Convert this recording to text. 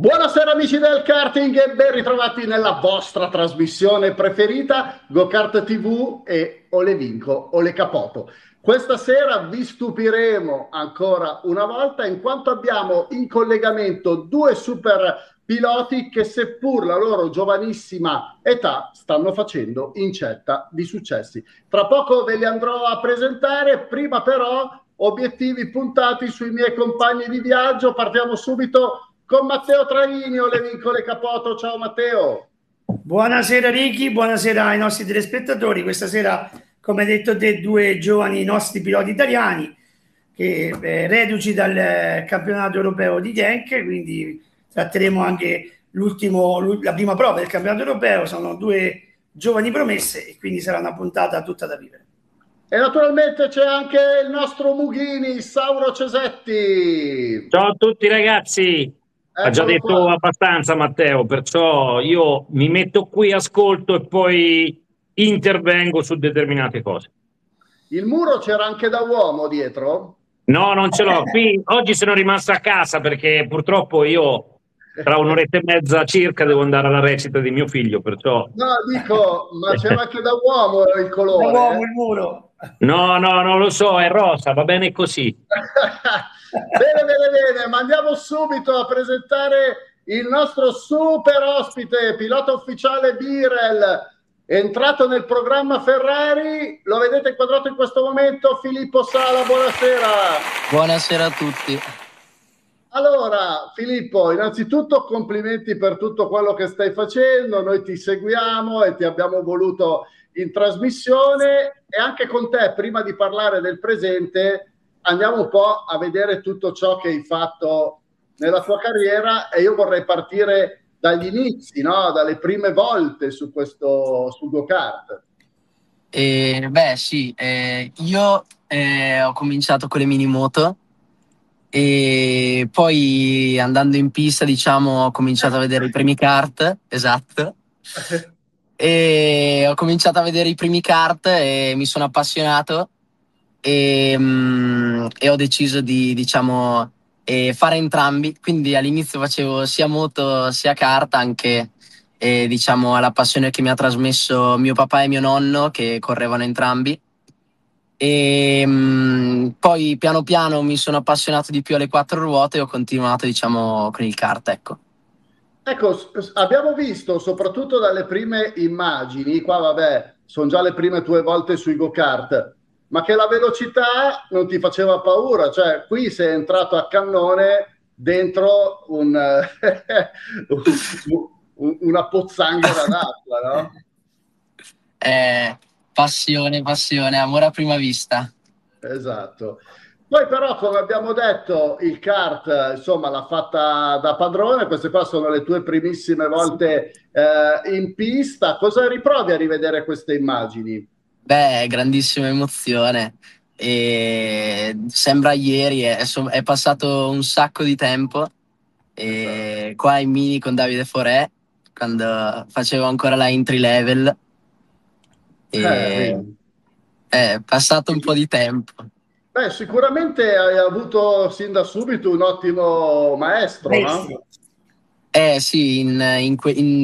Buonasera amici del karting e ben ritrovati nella vostra trasmissione preferita Go Kart TV e o le vinco o le capoto. Questa sera vi stupiremo ancora una volta in quanto abbiamo in collegamento due super piloti che seppur la loro giovanissima età stanno facendo incetta di successi. Tra poco ve li andrò a presentare, prima però obiettivi puntati sui miei compagni di viaggio. Partiamo subito con Matteo Traini, le vincole Capoto. Ciao Matteo. Buonasera Ricky, buonasera ai nostri telespettatori. Questa sera, come hai detto te, due giovani nostri piloti italiani che reduci dal campionato europeo di Genk, quindi tratteremo anche la prima prova del campionato europeo. Sono due giovani promesse e quindi sarà una puntata tutta da vivere. E naturalmente c'è anche il nostro Mughini, Sauro Cesetti. Ciao a tutti ragazzi. Ha già Eccolo detto qua. abbastanza Matteo, perciò io mi metto qui, ascolto e poi intervengo su determinate cose. Il muro c'era anche da uomo dietro? No, non ce l'ho. Qui oggi sono rimasto a casa perché purtroppo io tra un'oretta e mezza circa devo andare alla recita di mio figlio, perciò... No, dico, ma c'era anche da uomo il colore? Da uomo il muro. No, non lo so, è rosa, va bene così. Bene, ma andiamo subito a presentare il nostro super ospite, pilota ufficiale Birel, entrato nel programma Ferrari, lo vedete inquadrato in questo momento, Filippo Sala, buonasera. Buonasera a tutti. Allora, Filippo, innanzitutto complimenti per tutto quello che stai facendo, noi ti seguiamo e ti abbiamo voluto in trasmissione e anche con te, prima di parlare del presente, andiamo un po' a vedere tutto ciò che hai fatto nella tua carriera e io vorrei partire dagli inizi, no? Dalle prime volte su go-kart. Io ho cominciato con le minimoto e poi andando in pista, diciamo, ho cominciato a vedere i primi kart, esatto. E ho cominciato a vedere i primi kart e mi sono appassionato e ho deciso di, diciamo, fare entrambi. Quindi all'inizio facevo sia moto sia kart, anche diciamo alla passione che mi ha trasmesso mio papà e mio nonno, che correvano entrambi. E poi piano piano mi sono appassionato di più alle quattro ruote e ho continuato, diciamo, con il kart, ecco. Ecco, abbiamo visto soprattutto dalle prime immagini, qua vabbè, sono già le prime tue volte sui go-kart, ma che la velocità non ti faceva paura, cioè qui sei entrato a cannone dentro una pozzanghera d'acqua, no? Passione, amore a prima vista. Esatto. Poi però, come abbiamo detto, il kart, insomma, l'ha fatta da padrone. Queste qua sono le tue primissime volte in pista. Cosa riprovi a rivedere queste immagini? Beh, grandissima emozione. E sembra ieri, è passato un sacco di tempo. E qua in Mini con Davide Forè, quando facevo ancora la entry level. E è passato un po' di tempo. Beh, sicuramente hai avuto sin da subito un ottimo maestro, no? Sì, in